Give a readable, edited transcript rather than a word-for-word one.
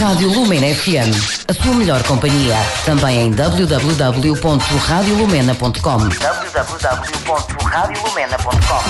Rádio Lumena FM, a sua melhor companhia. Também em www.radiolumena.com. www.radiolumena.com.